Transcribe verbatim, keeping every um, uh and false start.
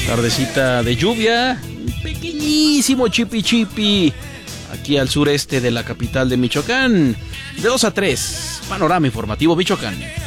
Tardecita de lluvia, un pequeñísimo chipi chipi aquí al sureste de la capital de Michoacán. De dos a tres, panorama informativo Michoacán.